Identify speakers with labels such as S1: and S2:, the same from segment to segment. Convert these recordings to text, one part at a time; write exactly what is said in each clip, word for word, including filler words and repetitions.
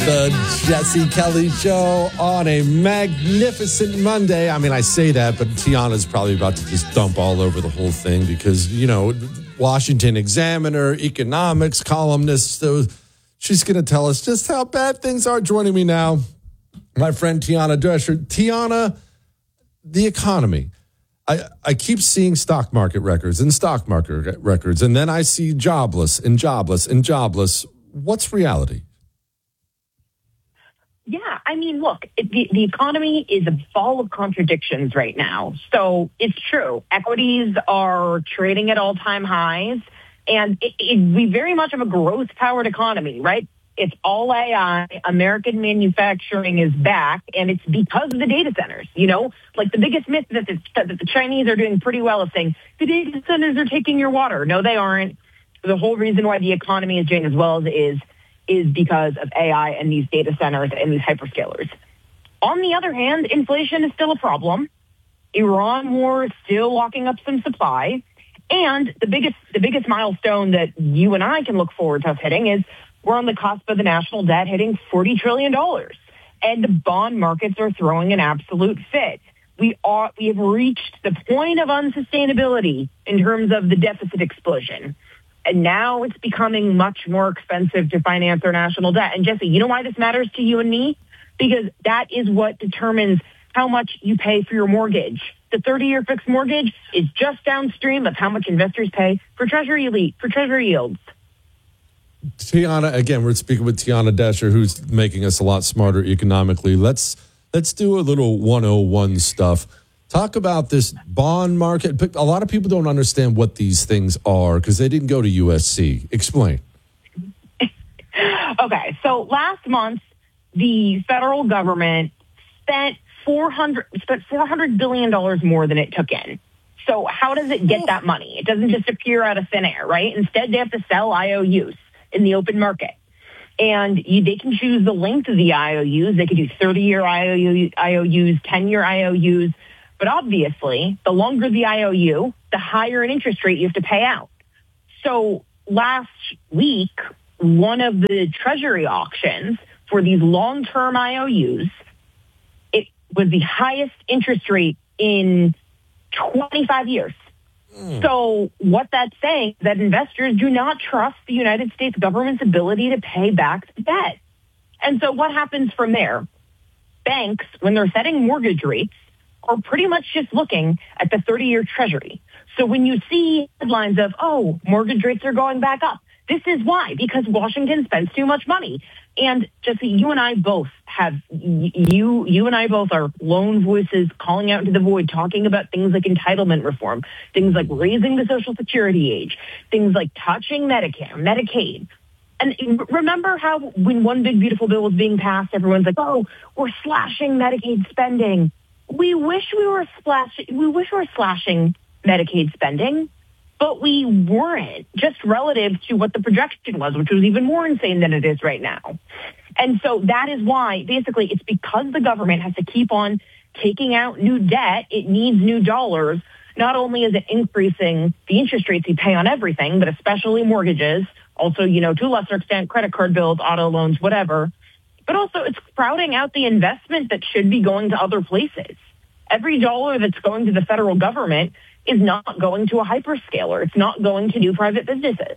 S1: The Jesse Kelly Show on a magnificent Monday. I mean, I say that, but Tiana's probably about to just dump all over the whole thing because, you know, Washington Examiner, economics columnist, so she's going to tell us just how bad things are. Joining me now, my friend Tiana Drescher. Tiana, the economy. I, I keep seeing stock market records and stock market records, and then I see jobless and jobless and jobless. What's reality?
S2: Yeah, I mean, look, it, the, the economy is a ball of contradictions right now. So it's true. Equities are trading at all-time highs, and it, it, we very much have a growth-powered economy, right? It's all A I. American manufacturing is back, and it's because of the data centers. You know, like the biggest myth that the, that the Chinese are doing pretty well is saying the data centers are taking your water. No, they aren't. The whole reason why the economy is doing as well as it is is because of A I and these data centers and these hyperscalers. On the other hand, inflation is still a problem. Iran war is still locking up some supply. And the biggest the biggest milestone that you and I can look forward to us hitting is we're on the cusp of the national debt hitting forty trillion dollars. And the bond markets are throwing an absolute fit. We are we have reached the point of unsustainability in terms of the deficit explosion. And now it's becoming much more expensive to finance our national debt. And Jesse, you know why this matters to you and me? Because that is what determines how much you pay for your mortgage. The thirty-year fixed mortgage is just downstream of how much investors pay for treasury elite, for treasury yields.
S1: Tiana, again, we're speaking with Tiana Drescher, who's making us a lot smarter economically. Let's let's do a little one oh one stuff. Talk about this bond market. A lot of people don't understand what these things are because they didn't go to U S C. Explain.
S2: Okay, so last month, the federal government spent four hundred spent four hundred billion dollars more than it took in. So how does it get that money? It doesn't just appear out of thin air, right? Instead, they have to sell I O Us in the open market. And you, they can choose the length of the I O Us. They could do thirty-year I O Us, ten-year I O Us. But obviously, the longer the I O U, the higher an interest rate you have to pay out. So last week, one of the treasury auctions for these long-term I O Us, it was the highest interest rate in twenty-five years. Mm. So what that's saying is that investors do not trust the United States government's ability to pay back the debt. And so what happens from there? Banks, when they're setting mortgage rates, are pretty much just looking at the thirty-year treasury. So when you see headlines of, oh, mortgage rates are going back up, this is why, because Washington spends too much money. And Jesse, you and I both have, you you and I both are lone voices calling out into the void, talking about things like entitlement reform, things like raising the Social Security age, things like touching Medicare, Medicaid. And remember how when one big beautiful bill was being passed, everyone's like, oh, we're slashing Medicaid spending. We wish we were slashing, we wish we were slashing Medicaid spending, but we weren't, just relative to what the projection was, which was even more insane than it is right now. And so that is why, basically, it's because the government has to keep on taking out new debt. It needs new dollars. Not only is it increasing the interest rates you pay on everything, but especially mortgages, also, you know, to a lesser extent, credit card bills, auto loans, whatever. But also it's crowding out the investment that should be going to other places. Every dollar that's going to the federal government is not going to a hyperscaler. It's not going to new private businesses.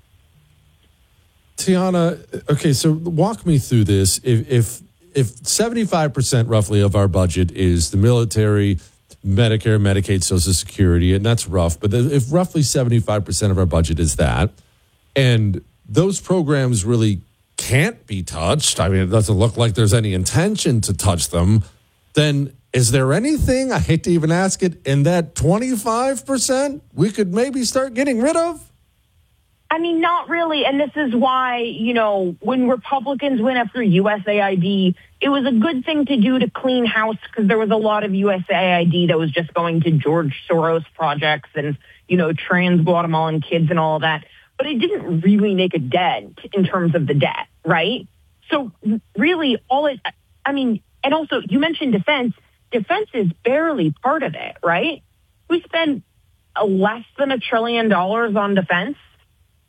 S1: Tiana, okay, so walk me through this. If if, if seventy-five percent roughly of our budget is the military, Medicare, Medicaid, Social Security, and that's rough, but if roughly seventy-five percent of our budget is that, and those programs really can't be touched, I mean, it doesn't look like there's any intention to touch them, then is there anything, I hate to even ask it, in that twenty-five percent we could maybe start getting rid of?
S2: I mean, not really. And this is why, you know, when Republicans went after U S A I D, it was a good thing to do to clean house because there was a lot of U S A I D that was just going to George Soros projects and, you know, trans Guatemalan kids and all of that. But it didn't really make a dent in terms of the debt, right? So really all it, I mean, and also you mentioned defense. Defense is barely part of it, right? We spend a less than a trillion dollars on defense.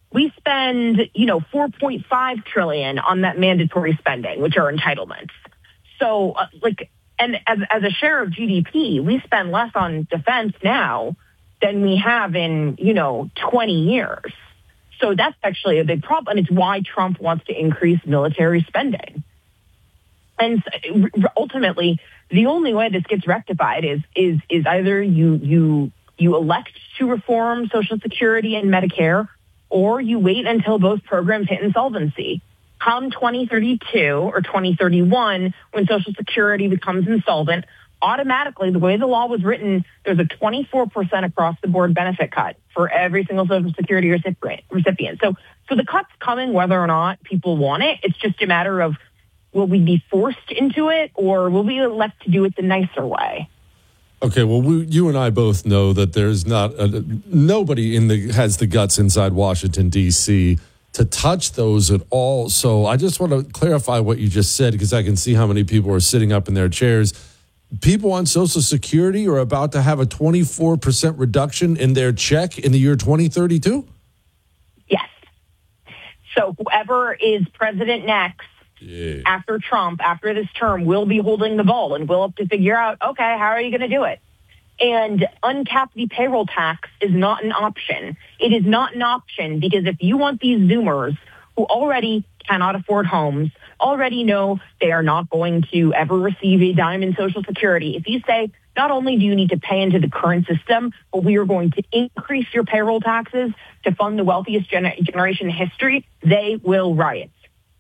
S2: we spend, you know, four point five trillion dollars on that mandatory spending, which are entitlements. So, uh, like, and as, as a share of G D P, we spend less on defense now than we have in, you know, twenty years. So that's actually a big problem. And it's why Trump wants to increase military spending. And ultimately, the only way this gets rectified is is is either you you you elect to reform Social Security and Medicare, or you wait until both programs hit insolvency. Come twenty thirty-two or twenty thirty-one, when Social Security becomes insolvent, automatically, the way the law was written, there's a twenty-four percent across the board benefit cut for every single Social Security recipient. So, so the cut's coming whether or not people want it. It's just a matter of, will we be forced into it, or will we elect to do it the nicer way?
S1: Okay, well, we, you and I both know that there's not a, nobody in the has the guts inside Washington, D C to touch those at all. So I just want to clarify what you just said, because I can see how many people are sitting up in their chairs. People on Social Security are about to have a twenty-four percent reduction in their check in the year twenty thirty-two?
S2: Yes. So whoever is president next,
S1: yeah.
S2: after Trump, after this term, will be holding the ball, and we'll have to figure out, okay, how are you going to do it? And uncap the payroll tax is not an option. It is not an option because if you want these Zoomers who already cannot afford homes, already know they are not going to ever receive a dime in Social Security, if you say, not only do you need to pay into the current system, but we are going to increase your payroll taxes to fund the wealthiest gener- generation in history, they will riot.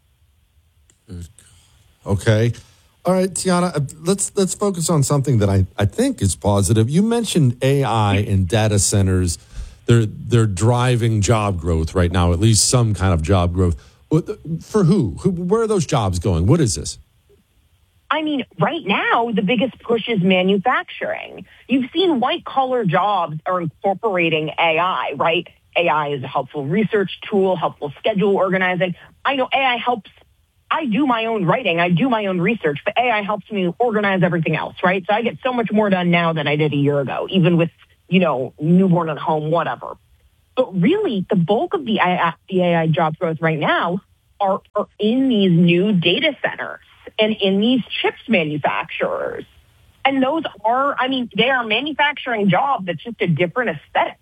S1: Okay. All right, Tiana, let's let's focus on something that I, I think is positive. You mentioned A I and data centers. They're, they're driving job growth right now, at least some kind of job growth. For who? who? Where are those jobs going? What is this?
S2: I mean, right now, the biggest push is manufacturing. You've seen white-collar jobs are incorporating A I, right? A I is a helpful research tool, helpful schedule organizing. I know A I helps. I do my own writing. I do my own research, but A I helps me organize everything else, right? So I get so much more done now than I did a year ago, even with, you know, newborn at home, whatever. But really, the bulk of the A I, the A I job growth right now are, are in these new data centers and in these chips manufacturers. And those are, I mean, they are manufacturing jobs that's just a different aesthetic.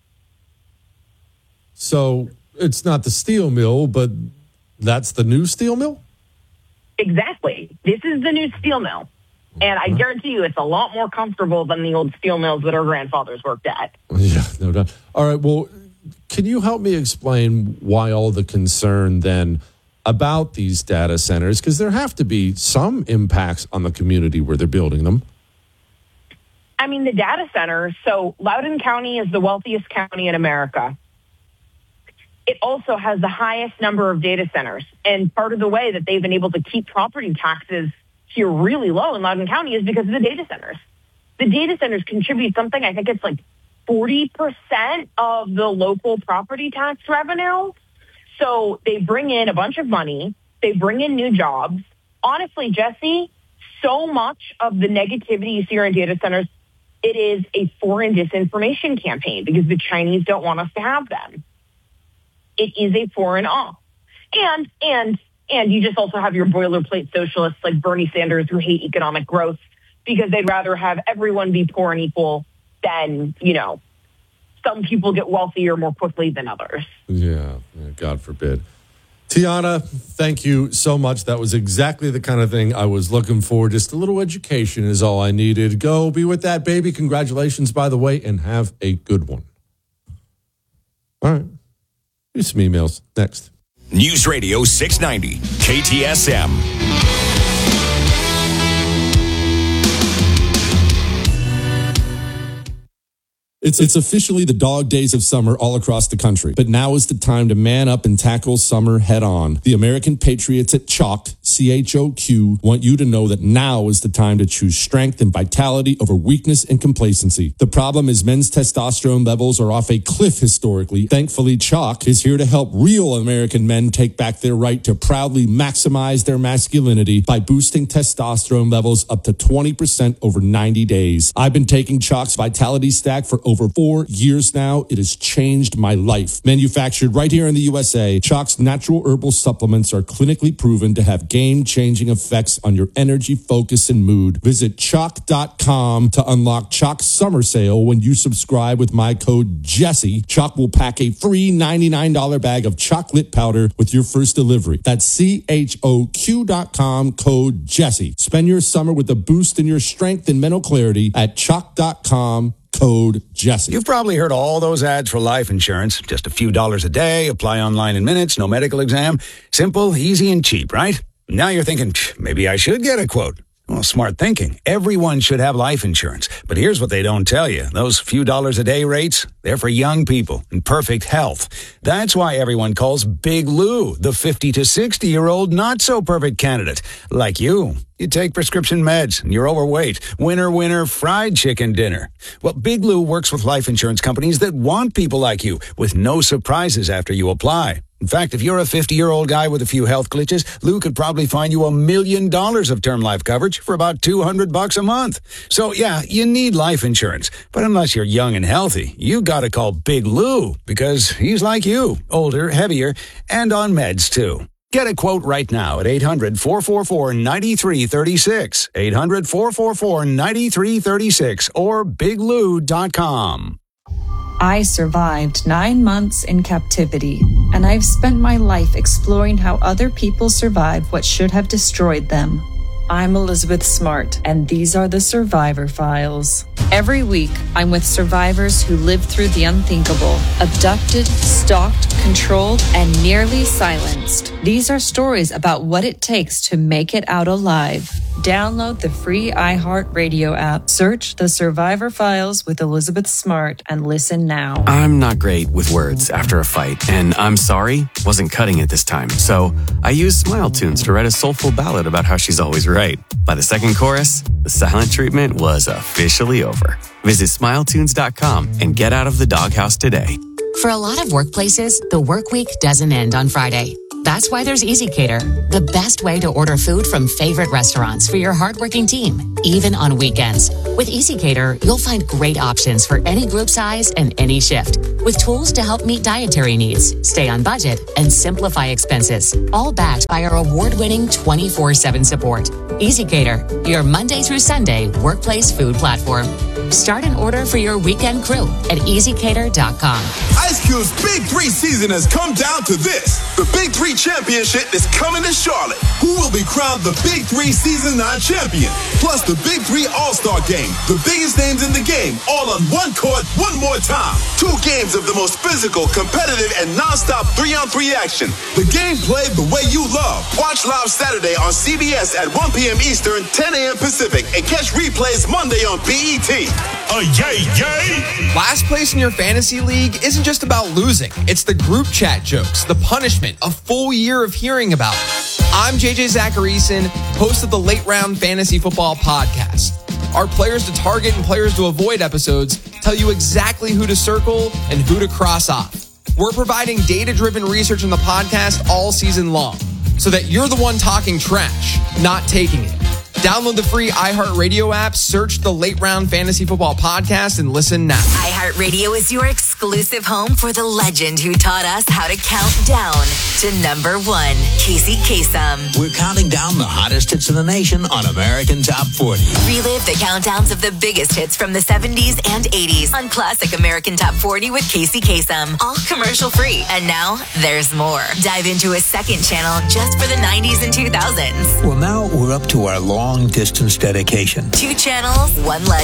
S1: So it's not the steel mill, but that's the new steel mill?
S2: Exactly. This is the new steel mill. And I guarantee you it's a lot more comfortable than the old steel mills that our grandfathers worked at.
S1: Yeah, no doubt. All right, well, can you help me explain why all the concern then about these data centers? Because there have to be some impacts on the community where they're building them.
S2: I mean, the data centers, so Loudoun County is the wealthiest county in America. It also has the highest number of data centers. And part of the way that they've been able to keep property taxes here really low in Loudoun County is because of the data centers. The data centers contribute something, I think it's like forty percent of the local property tax revenue. So they bring in a bunch of money. They bring in new jobs. Honestly, Jesse, so much of the negativity you see around data centers, it is a foreign disinformation campaign because the Chinese don't want us to have them. It is a foreign off. And, and, and you just also have your boilerplate socialists like Bernie Sanders who hate economic growth because they'd rather have everyone be poor and equal than, you know, some people get wealthier more quickly than others.
S1: Yeah, God forbid. Tiana, thank you so much. That was exactly the kind of thing I was looking for. Just a little education is all I needed. Go be with that baby. Congratulations, by the way, and have a good one. All right. Here's some emails. Next.
S3: News Radio six ninety, K T S M.
S4: It's, it's officially the dog days of summer all across the country. But now is the time to man up and tackle summer head on. The American Patriots at Chalk C H O Q want you to know that now is the time to choose strength and vitality over weakness and complacency. The problem is men's testosterone levels are off a cliff historically. Thankfully, Chalk is here to help real American men take back their right to proudly maximize their masculinity by boosting testosterone levels up to twenty percent over ninety days. I've been taking Chalk's Vitality Stack for over four years now. It has changed my life. Manufactured right here in the U S A, Chalk's natural herbal supplements are clinically proven to have game-changing effects on your energy, focus, and mood. Visit chalk dot com to unlock Chalk's summer sale. When you subscribe with my code Jesse, Chalk will pack a free ninety-nine dollars bag of chocolate powder with your first delivery. That's C H O Q dot com, code Jesse. Spend your summer with a boost in your strength and mental clarity at chalk dot com. Code Jesse.
S5: You've probably heard all those ads for life insurance. Just a few dollars a day, apply online in minutes, no medical exam. Simple, easy, and cheap, right? Now you're thinking, maybe I should get a quote. Well, smart thinking. Everyone should have life insurance. But here's what they don't tell you. Those few dollars a day rates, they're for young people in perfect health. That's why everyone calls Big Lou the fifty to sixty-year-old not-so-perfect candidate. Like you. You take prescription meds and you're overweight. Winner, winner, fried chicken dinner. Well, Big Lou works with life insurance companies that want people like you with no surprises after you apply. In fact, if you're a fifty-year-old guy with a few health glitches, Lou could probably find you a million dollars of term life coverage for about two hundred bucks a month. So, yeah, you need life insurance. But unless you're young and healthy, you gotta call Big Lou because he's like you, older, heavier, and on meds too. Get a quote right now at eight hundred, four four four, nine three three six, eight hundred, four four four, nine three three six, or big lou dot com.
S6: I survived nine months in captivity, and I've spent my life exploring how other people survived what should have destroyed them. I'm Elizabeth Smart, and these are the Survivor Files. Every week, I'm with survivors who lived through the unthinkable, abducted, stalked, controlled, and nearly silenced. These are stories about what it takes to make it out alive. Download the free iHeartRadio app, search The Survivor Files with Elizabeth Smart, and listen now.
S7: I'm not great with words after a fight, and I'm sorry wasn't cutting it this time. So I used Smile Tunes to write a soulful ballad about how she's always right. By the second chorus, the silent treatment was officially over. Visit smile tunes dot com and get out of the doghouse today.
S8: For a lot of workplaces, the work week doesn't end on Friday. That's why there's EasyCater, the best way to order food from favorite restaurants for your hardworking team, even on weekends. With EasyCater, you'll find great options for any group size and any shift, with tools to help meet dietary needs, stay on budget, and simplify expenses, all backed by our award-winning twenty-four seven support. EasyCater, your Monday through Sunday workplace food platform. Start an order for your weekend crew at easy cater dot com.
S9: Ice Cube's Big Three season has come down to this. The Big Three Championship is coming to Charlotte. Who will be crowned the Big Three Season nine champion? Plus the Big Three All-Star Game. The biggest names in the game, all on one court, one more time. Two games of the most physical, competitive, and non-stop three-on-three action. The game played the way you love. Watch live Saturday on C B S at one p.m. Eastern, ten a.m. Pacific, and catch replays Monday on B E T.
S10: Oh, yay, yay! Last place in your fantasy league isn't just about losing. It's the group chat jokes, the punishment, a full year of hearing about it. I'm J J Zacharyson, host of the Late Round Fantasy Football Podcast. Our Players to Target and Players to Avoid episodes tell you exactly who to circle and who to cross off. We're providing data-driven research in the podcast all season long so that you're the one talking trash, not taking it. Download the free iHeartRadio app, search the Late Round Fantasy Football Podcast, and listen now.
S11: iHeartRadio is your exclusive home for the legend who taught us how to count down to number one, Casey Kasem.
S12: We're counting down the hottest hits in the nation on American Top forty.
S11: Relive the countdowns of the biggest hits from the seventies and eighties on Classic American Top forty with Casey Kasem. All commercial free. And now there's more. Dive into a second channel just for the nineties and two thousands.
S12: Well, now we're up to our long distance dedication.
S11: Two channels, one legend.